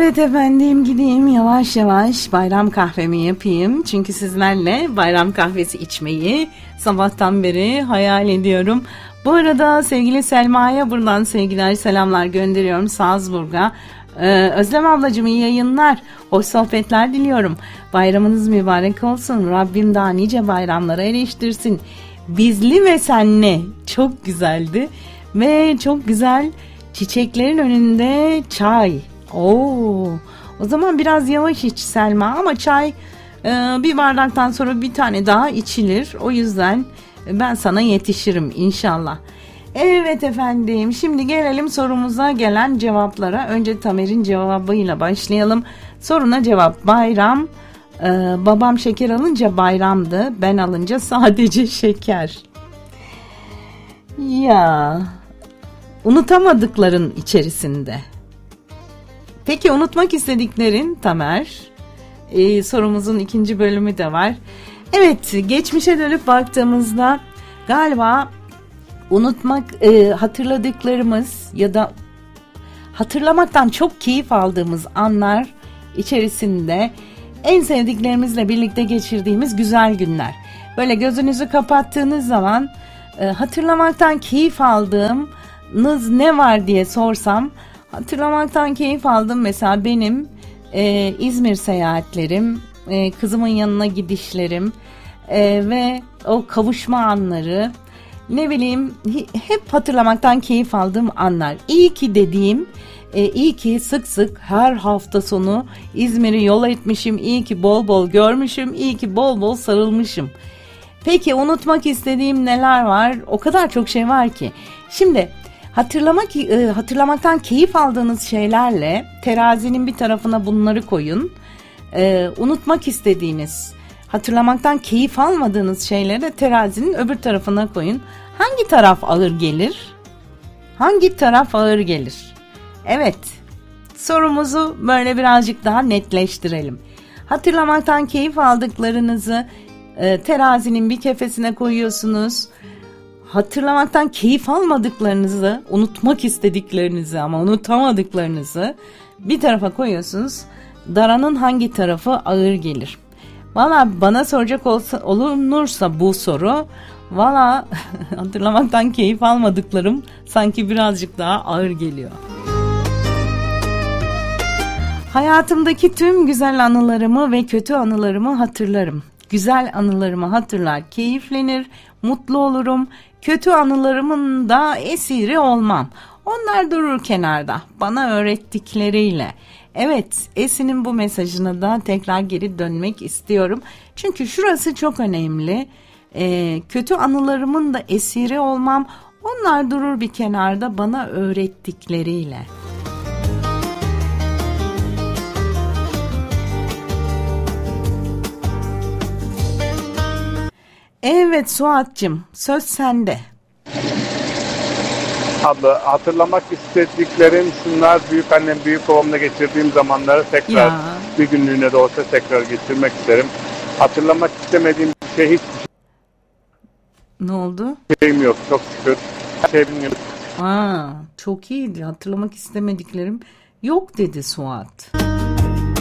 Evet efendim, gideyim yavaş yavaş bayram kahvemi yapayım. Çünkü sizlerle bayram kahvesi içmeyi sabahtan beri hayal ediyorum. Bu arada sevgili Selma'ya buradan sevgiler, selamlar gönderiyorum Salzburg'a. Özlem ablacığım, iyi yayınlar, hoş sohbetler diliyorum. Bayramınız mübarek olsun. Rabbim daha nice bayramlara eriştirsin. Bizli ve senle çok güzeldi. Ve çok güzel çiçeklerin önünde çay. O zaman biraz yavaş iç Selma, ama çay bir bardaktan sonra bir tane daha içilir. O yüzden ben sana yetişirim inşallah. Evet efendim, şimdi gelelim sorumuza gelen cevaplara. Önce Tamer'in cevabıyla başlayalım. Soruna cevap: bayram. Babam şeker alınca bayramdı, ben alınca sadece şeker. Ya, unutamadıkların içerisinde. Peki unutmak istediklerin Tamer? Sorumuzun ikinci bölümü de var. Evet, geçmişe dönüp baktığımızda galiba unutmak, hatırladıklarımız ya da hatırlamaktan çok keyif aldığımız anlar içerisinde en sevdiklerimizle birlikte geçirdiğimiz güzel günler. Böyle gözünüzü kapattığınız zaman hatırlamaktan keyif aldığınız ne var diye sorsam, hatırlamaktan keyif aldım mesela benim İzmir seyahatlerim, kızımın yanına gidişlerim ve o kavuşma anları, ne bileyim, hep hatırlamaktan keyif aldığım anlar. İyi ki dediğim, iyi ki sık sık her hafta sonu İzmir'i yol etmişim, iyi ki bol bol görmüşüm, iyi ki bol bol sarılmışım. Peki unutmak istediğim neler var? O kadar çok şey var ki. Şimdi hatırlamaktan keyif aldığınız şeylerle terazinin bir tarafına bunları koyun. Unutmak istediğiniz, hatırlamaktan keyif almadığınız şeyleri de terazinin öbür tarafına koyun. Hangi taraf ağır gelir? Hangi taraf ağır gelir? Evet, sorumuzu böyle birazcık daha netleştirelim. Hatırlamaktan keyif aldıklarınızı terazinin bir kefesine koyuyorsunuz. Hatırlamaktan keyif almadıklarınızı, unutmak istediklerinizi ama unutamadıklarınızı bir tarafa koyuyorsunuz. Daranın hangi tarafı ağır gelir? Valla bana soracak olunursa bu soru, valla hatırlamaktan keyif almadıklarım sanki birazcık daha ağır geliyor. Hayatımdaki tüm güzel anılarımı ve kötü anılarımı hatırlarım. Güzel anılarımı hatırlar, keyiflenir, mutlu olurum. Kötü anılarımın da esiri olmam. Onlar durur kenarda, bana öğrettikleriyle. Evet, Esin'in bu mesajına da tekrar geri dönmek istiyorum. Çünkü şurası çok önemli. Kötü anılarımın da esiri olmam. Onlar durur bir kenarda, bana öğrettikleriyle. Evet Suat'cığım, söz sende. Abla, hatırlamak istediklerim şunlar: büyükannem, büyük babamla geçirdiğim zamanları tekrar bir günlüğüne de olsa tekrar geçirmek isterim. Hatırlamak istemediğim şey, hiçbir Ne oldu? şeyim yok çok şükür. Her şey bilmiyorum. Çok iyiydi. Hatırlamak istemediklerim yok dedi Suat.